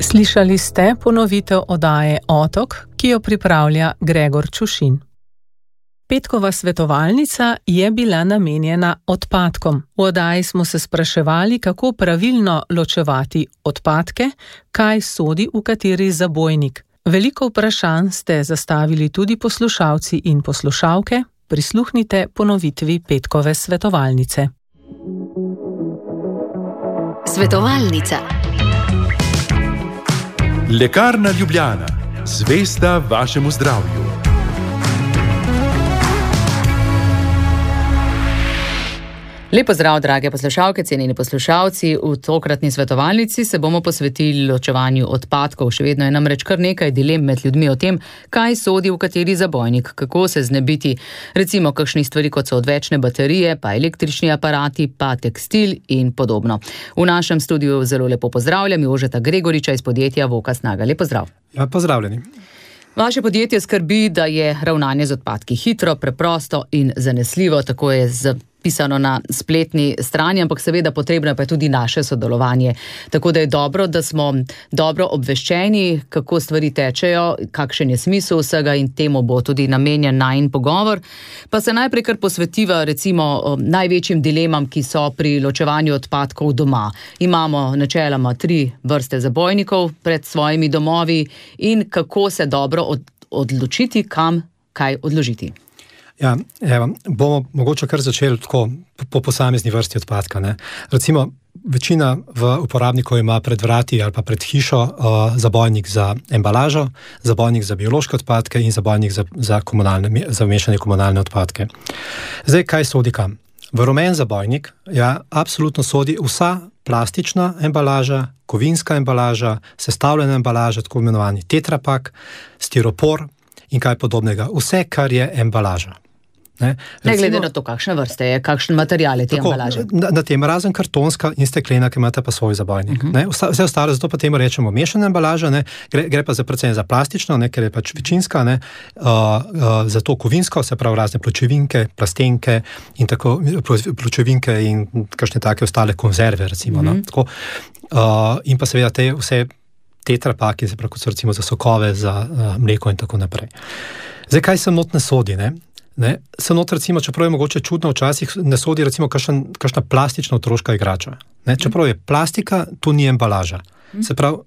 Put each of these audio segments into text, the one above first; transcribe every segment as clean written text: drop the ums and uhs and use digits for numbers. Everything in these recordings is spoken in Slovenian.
Slišali ste ponovitev oddaje Otok, ki jo pripravlja Gregor Čušin. Petkova svetovalnica je bila namenjena odpadkom. V oddaji smo se spraševali, kako pravilno ločevati odpadke, kaj sodi v kateri zabojnik. Veliko vprašanj ste zastavili tudi poslušalci in poslušalke. Prisluhnite ponovitvi petkove svetovalnice. Svetovalnica. Lekarna Ljubljana. Zvesta vašemu zdravju. Lepo zdrav, drage poslušalke, cenjeni poslušalci. V tokratni svetovalnici se bomo posvetili ločevanju odpadkov. Še vedno je namreč kar nekaj dilem med ljudmi o tem, kaj sodi v kateri zabojnik, kako se znebiti recimo kakšnih stvari, kot so odvečne baterije, pa električni aparati, pa tekstil in podobno. V našem studiu zelo lepo pozdravljam Jožeta Gregoriča iz podjetja Voka Snaga. Lep pozdrav. Ja, pozdravljeni. Vaše podjetje skrbi, da je ravnanje z odpadki hitro, preprosto in zanesljivo, tako je zapisano na spletni strani, ampak seveda potrebno je pa tudi naše sodelovanje. Tako da je dobro, da smo dobro obveščeni, kako stvari tečejo, kakšen je smisel vsega in temu bo tudi namenjen najin pogovor. Pa se najprej kar posvetiva recimo največjim dilemam, ki so pri ločevanju odpadkov doma. Imamo načeloma 3 vrste zabojnikov pred svojimi domovi in kako se dobro odločiti, kam kaj odložiti. Ja, bomo mogoče kar začeli tako po posamezni vrsti odpadka. Ne? Recimo, večina uporabnikov ima pred vrati ali pa pred hišo zabojnik za embalažo, zabojnik za biološke odpadke in zabojnik za mešanje komunalne odpadke. Zdaj, kaj sodi kam? V rumen zabojnik absolutno sodi vsa plastična embalaža, kovinska embalaža, sestavljena embalaža, tako imenovani tetrapak, stiropor in kaj podobnega. Vse, kar je embalaža. Ne glede na to, kakšne vrste je, kakšen material je te embalaže. Na tem razen kartonska in steklena, ki imate pa svoj zabojnik. Vse ostalo, zato pa temu rečemo mešana embalaža, gre pa predvsem za plastično, ker je pač večinska, za to kovinsko, se pravi razne pločevinke, plastenke in tako pločevinke in kakšne take ostale konzerve, recimo. Tako, in pa seveda te vse tetrapaki, se pravi, kot so recimo za sokove, za mleko in tako naprej. Zdaj, kaj se not ne sodi, Se not, recimo, čeprav je mogoče čudno, včasih ne sodi recimo kakšna plastična otroška igrača. Čeprav je plastika, to ni embalaža. Se pravi,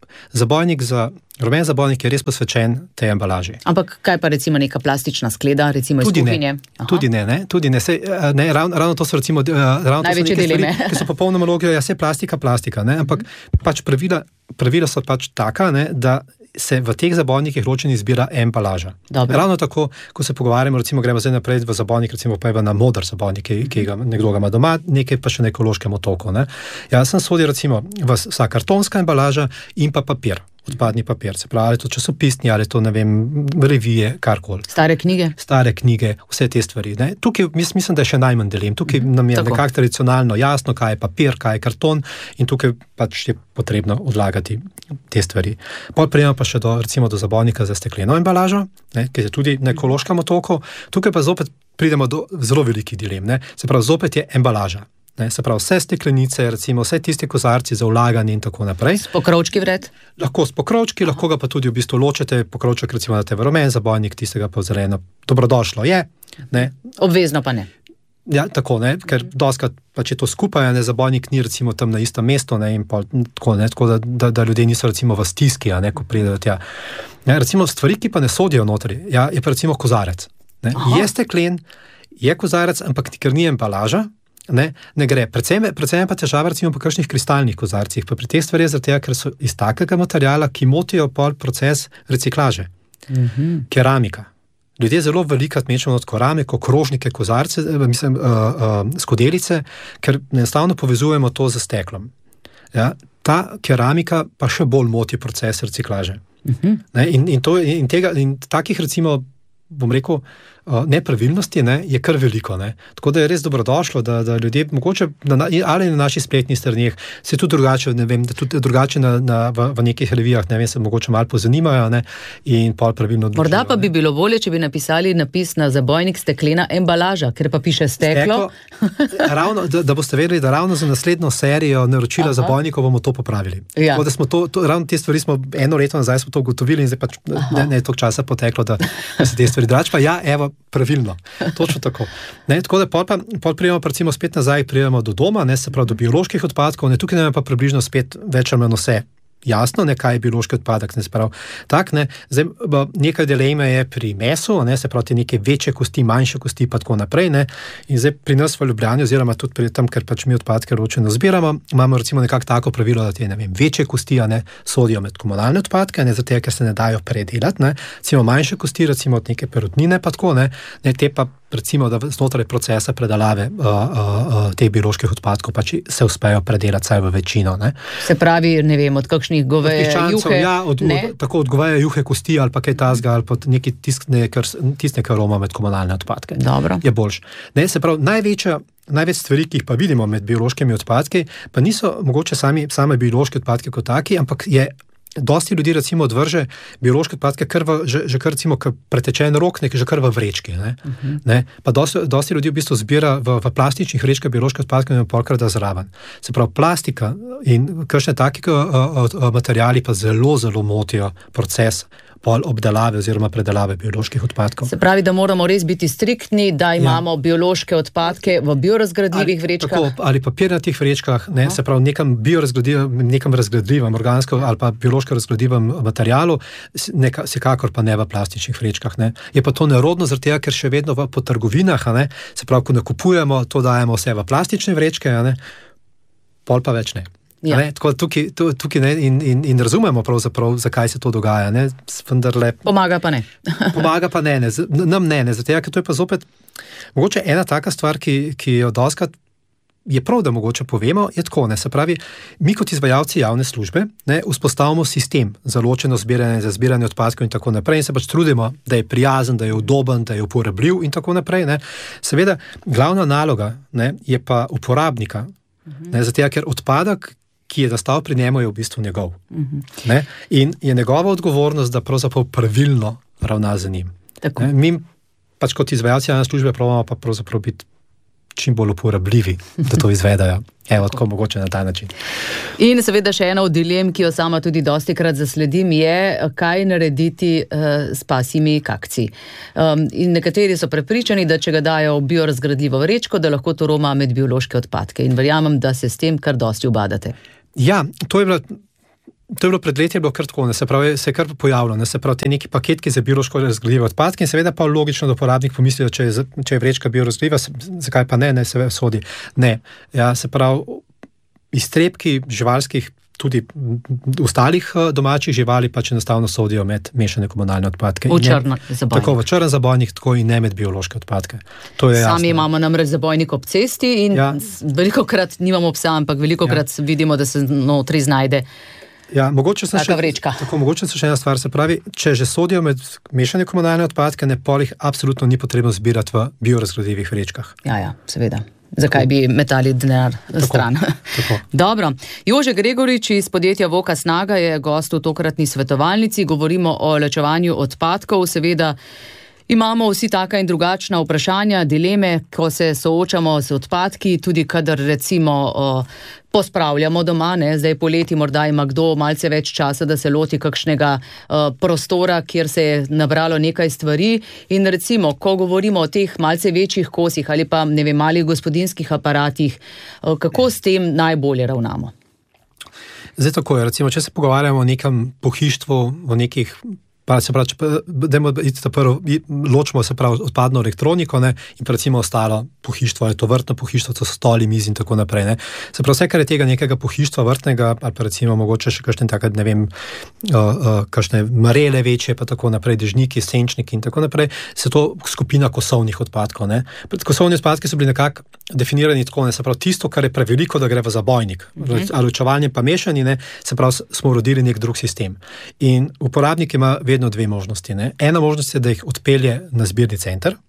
rumen zabojnik je res posvečen tej embalaži. Ampak kaj pa recimo neka plastična skleda, recimo iz kuhinje? Tudi ne. Ravno to so recimo največje dileme. Ki so popolnoma logijo, vse plastika, ampak pač pravila so pač taka, da se v teh zabojnikih ločeno izbira embalaža. Ravno tako, ko se pogovarjamo, recimo gremo zdaj naprej v zabojnik, recimo pa je na moder zabojnik, ki ga nekdo ima doma, nekaj pa še na ekološkem otoku. Sem sodi recimo vsa kartonska embalaža in pa papir, odpadni papir. Se pravi, ali to časopisni, ali to, revije, karkoli. Stare knjige, vse te stvari. Tukaj mislim, da je še najmanj dilem. Tukaj nam je nekako tradicionalno jasno, kaj je papir, kaj je karton in tukaj pač je potrebno odlagati te stvari. Potem prijemo pa še do zabojnika za stekleno embalažo, ki je tudi na ekološkem otoku. Tukaj pa zopet pridemo do zelo velikih dilem. Se pravi, zopet je embalaža. Se pravi, vse steklenice, recimo vse tiste kozarci za vlaganje in tako naprej. S pokrovčki vred? Lahko s pokrovčki, lahko ga pa tudi v bistvu ločete, pokrovček recimo date v rumen zabojnik, tistega pa v zeleno. Dobrodošlo je. Obvezno pa ne. Ja, tako, ker doskrat pač je to skupaj, zabojnik ni recimo tam na istem mestu, in tako, da ljudje niso recimo v stiski, ko pridejo tja. Recimo stvari, ki pa ne sodijo notri, je pa recimo kozarec. Je steklen, je kozarec, ampak ker ni embalaža, ne gre. Predvsem pa težava recimo po kakšnih kristalnih kozarcih, pa pri teh stvareh zaradi tega, ker so iz takega materiala, ki motijo pol proces reciklaže. Keramika. Ljudje zelo velikrat mečemo od keramiko, krožnike, kozarce, skodelice, ker enostavno povezujemo to z steklom. Ta keramika pa še bolj moti proces reciklaže. In takih recimo, bom rekel, nepravilnosti, ne, je kar veliko. Ne. Tako da je res dobrodošlo, da ljudje mogoče ali na naših spletnih straneh se tudi drugače, ne vem, da tudi drugače v nekih revijah, ne vem, se mogoče malo pozanimajo, ne, in pol pravilno odločijo. Morda pa bi bilo bolje, če bi napisali napis na zabojnik steklena embalaža, ker pa piše steklo. Ravno, da boste vedeli, da ravno za naslednjo serijo naročila zabojnikov bomo to popravili. Ja. Tako da smo ravno te stvari smo eno leto nazaj smo to ugotovili in zdaj pač ne je toliko časa poteklo, da se te stvari drugače, pa ja, evo, pravilno. Točno tako. Ne, tako da pol prijemo recimo spet nazaj, prijemo do doma, ne, se pravi do bioloških odpadkov, ne, tukaj nam je pa približno spet več ali manj vse jasno, ne, kaj je biološki odpadek, ne, se pravi, tak, ne, zdaj nekaj dileme je pri mesu, ne, se pravi, te neke večje kosti, manjše kosti, pa tako naprej, ne, in zdaj pri nas v Ljubljani, oziroma tudi pri tam, ker pač mi odpadke ločeno zbiramo, imamo recimo nekako tako pravilo, da te, ne vem, večje kosti, ne, sodijo med komunalne odpadke, ne, zato ker se ne dajo predelati, ne, recimo manjše kosti, recimo od neke perutnine, pa tako, ne, te pa recimo, da znotraj procesa predalave teh bioloških odpadkov pač se uspejo predelati saj v večino, ne. Se pravi, ne vem, od kakšnih goveje juhe? Ja, tako od goveje juhe kosti ali pa kaj tazga ali pa neki tistne karoma med komunalne odpadke. Dobro. Je boljš. Ne, se pravi, največ stvari, ki jih pa vidimo med biološkimi odpadki, pa niso mogoče same biološke odpadke kot taki, ampak je dosti ljudi recimo odvrže biološke odpadke že kar recimo pretečen rok, že kar v vrečki. Ne? Ne? Pa dosti ljudi v bistvu zbira v plastičnih vrečkah biološke odpadke in polkrat da zraven. Se pravi, plastika in kakšne taki materiali pa zelo, zelo motijo proces pol obdelave oziroma predelave bioloških odpadkov. Se pravi, da moramo res biti striktni, da imamo biološke odpadke v biorazgradljivih vrečkah. Tako, ali papirnatih vrečkah, ne, se pravi, nekam razgradljivem organsko ali pa biološko razgradljivem materialu, vsekakor pa ne v plastičnih vrečkah. Ne. Je pa to nerodno, zaradi tega, ker še vedno po trgovinah, ne, se pravi, ko nakupujemo, to dajemo vse v plastične vrečke, ne, pol pa več ne. Ja. Ne, tako tukaj ne, in razumemo pravzaprav, zakaj se to dogaja. Ne, vendarle, pomaga pa ne. Pomaga pa ne, nam ne, zato ker to je pa zopet mogoče ena taka stvar, ki jo doskrat je prav, da mogoče povemo, je tako, ne, se pravi, mi kot izvajalci javne službe, ne, vzpostavimo sistem za ločeno zbiranje, za zbiranje odpadkov in tako naprej in se pač trudimo, da je prijazen, da je udoben, da je uporabljiv in tako naprej, ne. Seveda, glavna naloga, ne, je pa uporabnika, ne, zato ker odpadek, ki je nastal pri njemu, je v bistvu njegov. Ne? In je njegova odgovornost, da pravzaprav pravilno ravna za njim. Ne? Mi pač kot izvajalci javne službe probamo pa pravzaprav biti čim bolj uporabljivi, da to izvedajo. Evo, tako mogoče na ta način. In seveda še ena od dilem, ki jo sama tudi dostikrat zasledim, je, kaj narediti s pasjimi kakci. In nekateri so prepričani, da če ga dajo v biorazgradljivo vrečko, da lahko to roma med biološke odpadke. In verjamem, da se s tem kar dosti ubadate. Ja, to je bilo pred leti, je bilo kar tako, se pravi, se je kar pojavilo, se pravi, te neki paketki za biološko razgradljive odpadke in seveda pa logično, da uporabnik pomisli, če je vrečka biorazgradljiva, zakaj pa ne se sodi. Ne, ja, se pravi, iztrebki živalskih, tudi ostalih domačih živali pač enostavno sodijo med mešane komunalne odpadke. V črn zabojnik. Tako, v črn zabojnik, tako in ne med biološke odpadke. To je jasno. Sami imamo namreč zabojnik ob cesti in velikokrat nimamo psa, ampak velikokrat vidimo, da se notri znajde mogoče sem še ena stvar, se pravi, če že sodijo med mešane komunalne odpadke, ne polih absolutno ni potrebno zbirati v biorazgradljivih vrečkah. Ja, seveda. Zakaj bi metali denar stran? Tako. Dobro. Jože Gregorič iz podjetja Voka Snaga je gost v tokratni svetovalnici. Govorimo o ločevanju odpadkov. Seveda imamo vsi taka in drugačna vprašanja, dileme, ko se soočamo z odpadki, tudi kadar recimo pospravljamo doma, ne, zdaj poleti morda ima kdo malce več časa, da se loti kakšnega prostora, kjer se je nabralo nekaj stvari in recimo, ko govorimo o teh malce večjih kosih ali pa ne vem, malih gospodinskih aparatih, kako s tem najbolje ravnamo? Zdaj tako je, recimo, če se pogovarjamo o nekem pohištvu, o nekih se pravi, ločimo se pravi odpadno elektroniko, ne, in pa recimo ostalo pohištvo, je to vrtno pohištvo, to so stoli, mizi in tako naprej. Ne. Se pravi, vse, kar je tega nekega pohištva vrtnega, ali pa recimo mogoče še kakšne takrat, ne vem, kakšne marele večje, pa tako naprej, dežniki, senčniki in tako naprej, se to skupina kosovnih odpadkov. Ne. Kosovni odpadki so bili nekako definirani tako, ne, se pravi, tisto, kar je preveliko, da gre v zabojnik, ali ločevanje pa mešanje, ne, se pravi, smo urodili nek drug sistem. In uporabnik ima vedno dve možnosti. Ne. Ena možnost je, da jih odpelje na zbirni center,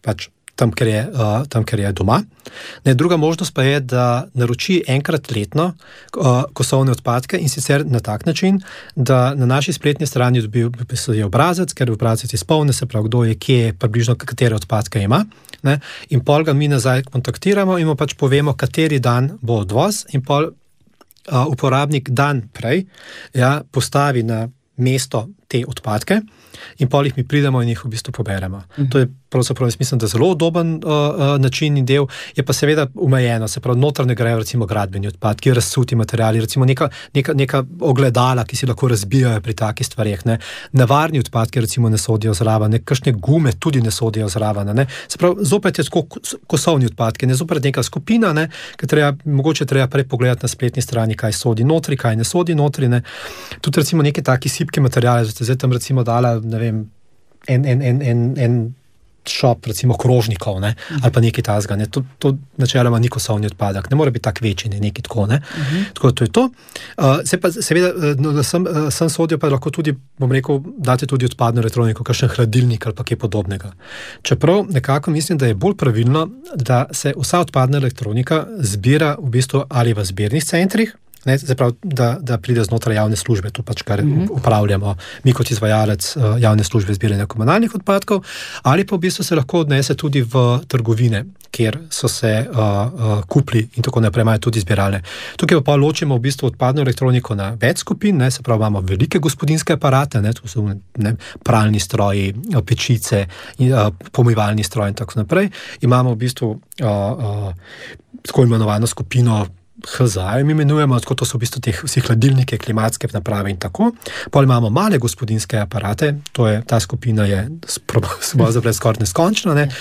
pač tam, kjer je doma. Druga možnost pa je, da naroči enkrat letno kosovne odpadke in sicer na tak način, da na naši spletni strani dobi obrazec, ker obrazec izpolni, se pravi, kdo je, kje, približno katere odpadke ima. Ne? In pol ga mi nazaj kontaktiramo in mu pač povemo, kateri dan bo odvoz in pol uporabnik dan prej postavi na mesto te odpadke in pol jih mi pridemo in jih v bistvu poberemo. To je pravzaprav, jaz mislim, da zelo udoben način in del, je pa seveda omejeno, se pravi, noter ne grejo recimo gradbeni odpadki, razsuti materiali, recimo neka ogledala, ki si lahko razbijajo pri takih stvareh, ne. Nevarni odpadki recimo ne sodijo zraven, kakšne gume tudi ne sodijo zraven, ne. Se pravi, zopet je tako kosovni odpadki, ne, zopet neka skupina, ne, mogoče treba prej pogledati na spletni strani, kaj sodi notri, kaj ne sodi notri, ne. Tudi recimo neke taki sipke materiale, zdaj tam recimo dala, ne vem, en šop, recimo krožnikov, ne, ali pa nekaj tazga, ne, to načeloma ni kosovni odpadek, ne more biti tak večji, ne, nekaj tako, ne, tako to je to. Seveda, sem sodijo pa lahko tudi, bom rekel, date tudi odpadno elektroniko, kakšen hladilnik ali pa kaj podobnega. Čeprav nekako mislim, da je bolj pravilno, da se vsa odpadna elektronika zbira v bistvu ali v zbirnih centrih, ne, se pravi, da pride znotraj javne službe, to pač, kar upravljamo mi kot izvajalec javne službe zbiranja komunalnih odpadkov, ali pa v bistvu se lahko odnese tudi v trgovine, kjer so se kupli in tako naprej, imajo tudi zbiralne. Tukaj pa ločimo v bistvu odpadno elektroniko na več skupin, ne, se pravi, imamo velike gospodinjske aparate, ne, to so pralni stroji, pečice, pomivalni stroji in tako naprej. Imamo v bistvu tako imenovano skupino HZA, mi imenujemo, tako to so v bistvu vsi hladilnike, klimatske naprave in tako. Pol imamo male gospodinjske aparate, ta skupina je skoraj neskončna, ne.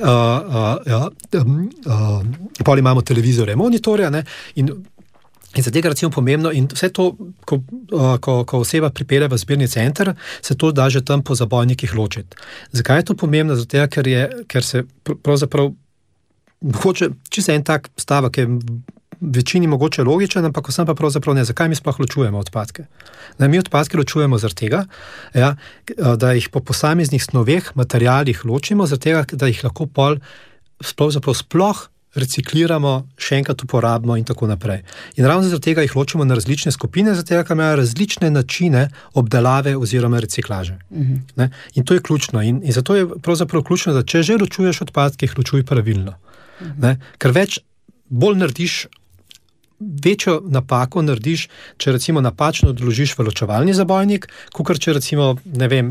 Pol imamo televizorje, monitorja, ne, in za tega recimo pomembno, in vse to, ko oseba pripelje v zbirni center, se to da že tam po zabojnikih ločiti. Zakaj je to pomembno? Zato, ker se pravzaprav mogoče čisto en tak stavek je večini mogoče logičen, ampak vsem pa pravzaprav ne. Zakaj mi sploh ločujemo odpadke? Mi odpadke ločujemo zaradi tega, da jih po posameznih snoveh, materialih ločimo, zaradi tega, da jih lahko pol sploh recikliramo, še enkrat uporabimo in tako naprej. In ravno zaradi tega jih ločimo na različne skupine, zaradi tega, ker imajo različne načine obdelave oziroma reciklaže. Ne? In to je ključno. In zato je pravzaprav ključno, da če že ločuješ odpadke, jih ločuj pravilno. Ne? Ker bolj narediš, večjo napako narediš, če recimo napačno odložiš v ločevalni zabojnik, kakor če recimo, ne vem,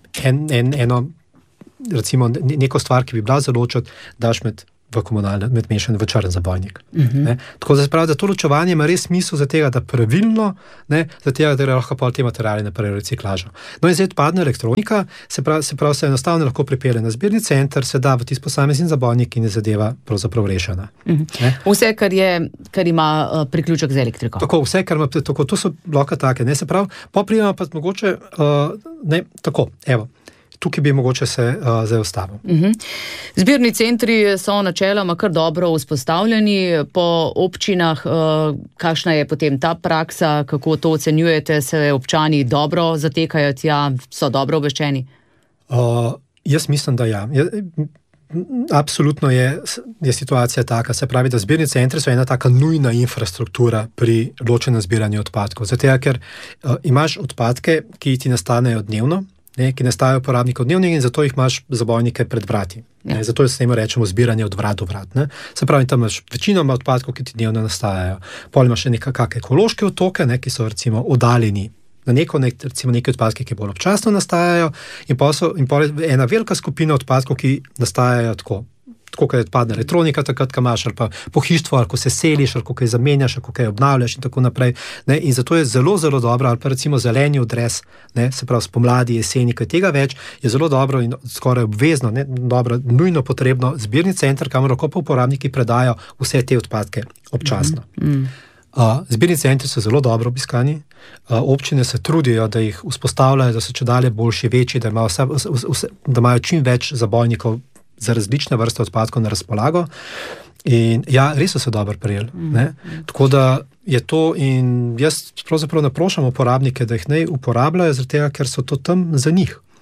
recimo neko stvar, ki bi bila za ločiti, daš med mešan v črn zabojnik. Tako da se pravi, da to ločevanje ima res smisel za tega, da pravilno, ne, za tega, da lahko pol te materiale naprej reciklažo. No in zdaj odpadna elektronika, se pravi, se enostavno lahko pripelje na zbirni center, se da v tisti posamezni zabojnik in je zadeva pravzaprav rešena. Vse, kar ima priključek z elektriko. Tako, vse, kar ima, tako, to so lahko take, ne, se pravi, poprijema pa mogoče, ne, tako, evo. Tukaj bi mogoče se zdaj ustavil. Zbirni centri so načeloma kar dobro vzpostavljeni po občinah. Kakšna je potem ta praksa, kako to ocenjujete, se občani dobro zatekajo tja, so dobro obveščeni? Jaz mislim, da ja. Absolutno je situacija taka, se pravi, da zbirni centri so ena taka nujna infrastruktura pri ločenem zbiranju odpadkov. Zato, ker imaš odpadke, ki ti nastanejo dnevno, ne, ki nastajajo uporabnikov dnevno in zato jih imaš zabojnike pred vrati. Ja. Zato se temu rečemo zbiranje od vrat do vrat. Ne. Se pravi, tam imaš večinoma odpadkov, ki ti dnevno nastajajo. Pol imaš še nekakšne ekološke otoke, ne, ki so recimo oddaljeni na recimo neke odpadke, ki bolj občasno nastajajo in pol je ena velika skupina odpadkov, ki nastajajo tako kot je odpadna elektronika, takrat, ko imaš ali pa pohištvo, ali ko se seliš, ali ko kaj zamenjaš, ali ko kaj obnavljaš in tako naprej. Ne? In zato je zelo, zelo dobro, ali pa recimo zeleni odres, ne? Se pravi spomladi, jeseni, kaj tega več, je zelo dobro in skoraj obvezno, ne? Dobro, nujno potrebno zbirni center, kamor lahko pa uporabniki predajo vse te odpadke občasno. Zbirni centri so zelo dobro obiskani, občine se trudijo, da jih vzpostavljajo, da so čedalje boljši, večji, da imajo čim več zabojnikov za različne vrste odpadkov na razpolago. In ja, res so se dobro prijeli. Tako da je to, in jaz pravzaprav naprošam uporabnike, da jih ne uporabljajo, zaradi tega, ker so to tam za njih.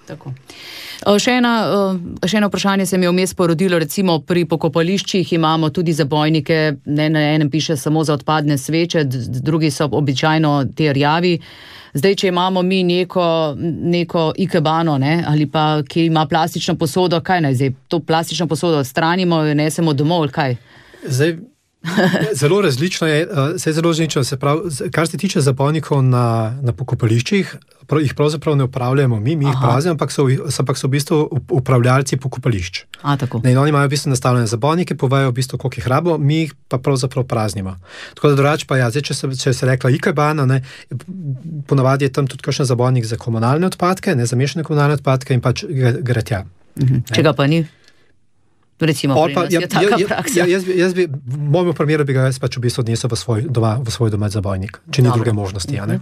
Tako. Še eno vprašanje se mi je vmes porodilo, recimo pri pokopališčih imamo tudi zabojnike, ne na enem piše samo za odpadne sveče, drugi so običajno te rjavi. Zdaj, če imamo mi neko ikebano, ne, ali pa ki ima plastično posodo, kaj naj zdaj? To plastično posodo odstranimo, jo nesemo domov, ali kaj? Zdaj, zelo različno je, se pravi, kar se tiče zabojnikov na pokopališčih, jih pravzaprav ne upravljamo mi jih prazimo, ampak so v bistvu upravljalci pokopališč. Tako. In oni imajo v bistvu nastavljene zabojnike, povejo v bistvu, koliko jih rabo, mi jih pa pravzaprav praznimo. Tako da drugače pa zdaj, če se rekla ikebana, ne, ponavadi je tam tudi kakšen zabojnik za komunalne odpadke, ne za mešane komunalne odpadke in pač gre tja. Če ga pa ni? Recimo, pri nas je taka praksa. Jaz bi, v mojem primeru bi ga jaz pač v bistvu odnesel v svoj domač zabojnik, če ni druge možnosti, ja, ne?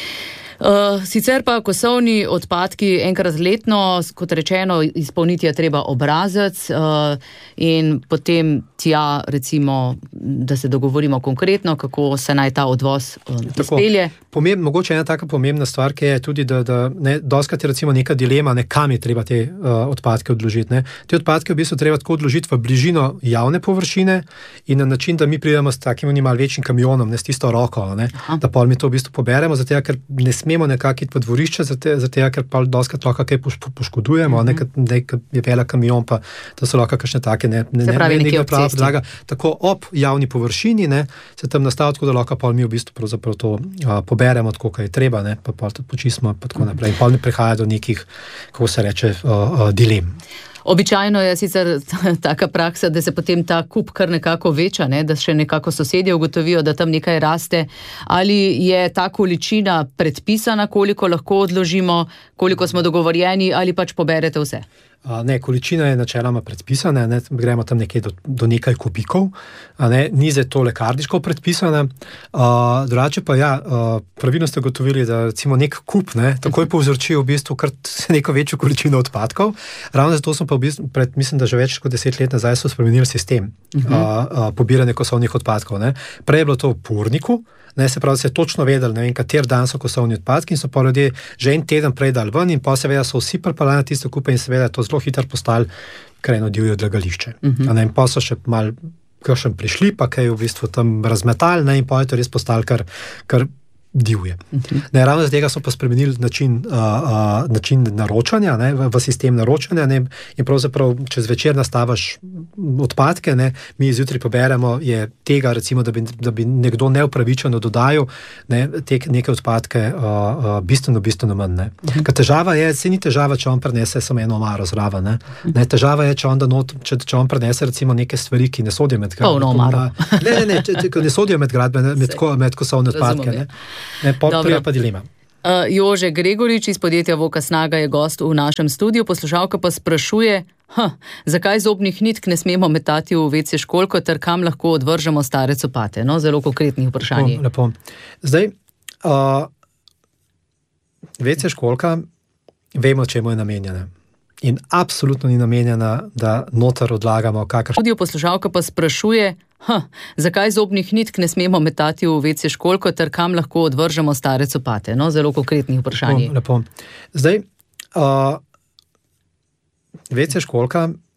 Sicer pa kosovni odpadki enkrat letno, kot rečeno, izpolniti je treba obrazec in potem tja, recimo, da se dogovorimo konkretno, kako se naj ta odvoz izpelje. Mogoče ena taka pomembna stvar, ki je tudi, da dostikrat je recimo neka dilema, kam je treba te odpadke odložiti. Ne. Te odpadke v bistvu treba tako odložiti v bližino javne površine in na način, da mi pridemo s takim malo večjim kamionom, ne s tisto roko, ne, da pol mi to v bistvu poberemo, zato ker ne smemo nekako iti v dvorišče, zato ker pa dostikrat lahko kaj poškodujemo, nekaj je velik kamion, pa to so lahko kakšne take podlaga. Tako ob javni površini, ne, se tam nastavi, tako da lahko pol mi v bistvu pravzaprav to poberemo, tako kaj je treba, ne, pa pol to počistimo, pa tako naprej. In pol ne prihaja do nekih, kako se reče, dilem. Običajno je sicer taka praksa, da se potem ta kup kar nekako veča, ne, da še nekako sosedje ugotovijo, da tam nekaj raste. Ali je ta količina predpisana, koliko lahko odložimo, koliko smo dogovorjeni, ali pač poberete vse? Ne, količina je načeloma predpisana, ne, gremo tam nekje do nekaj kubikov, ni zdaj to lekarniško predpisana. Drugače pa pravilno ste ugotovili, da recimo nek kup, ne, takoj povzroči v bistvu kar neko večjo količino odpadkov. Ravno zato smo pa v bistvu mislim, da že več kot 10 let nazaj so spremenili sistem pobiranja kosovnih odpadkov. Ne. Prej je bilo to v Purniku, ne, se pravi, se je točno vedeli, ne vem, kater dan so kosovni odpadki in so pa ljudje že en teden prej dali ven in pa seveda so vsi pripeljali na tiste kupe in seveda je to zelo hitro postalo krajno divje odlagališče. In pa so še malo kakšen prišli, pa kaj v bistvu tam razmetali, ne, in pa je to res postalo kar divje. Ne, ravno z tega smo pa spremenili način naročanja, ne, v sistem naročanja, ne, in pravzaprav čez večer nastaviš odpadke, ne, mi izjutri poberemo, je tega recimo, da bi nekdo neupravičeno dodajal, ne, neke odpadke bistveno manj. Ne. Ker težava je, se ni težava, če on prenese samo eno omaro zraven, ne, težava je, če on prenese recimo neke stvari, ki ne sodijo med gradbene. Polno omaro. Ne sodijo med gradbene, med kosovne odpadke, ne. Ne, pa dilema. Jože Gregorič iz podjetja Voka Snaga je gost v našem studiu, poslušalka pa sprašuje, zakaj zobnih nitk ne smemo metati v WC školjko ter kam lahko odvržemo stare copate? No, zelo konkretnih vprašanj. Lepo. Zdaj, WC školjka, vemo, čemu je namenjena. In absolutno ni namenjena, da noter odlagamo kakršne. Studio poslušalka pa sprašuje, zakaj zobnih nitk ne smemo metati v WC školjko ter kam lahko odvržemo stare copate? No, zelo konkretnih vprašanj. Lepo. Zdaj, WC školjka,